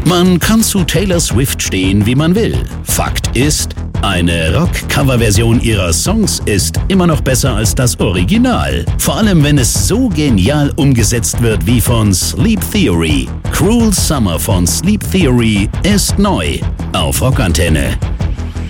Man kann zu Taylor Swift stehen, wie man will. Fakt ist, eine Rock-Cover-Version ihrer Songs ist immer noch besser als das Original. Vor allem, wenn es so genial umgesetzt wird wie von Sleep Theory. Cruel Summer von Sleep Theory ist neu auf Rockantenne.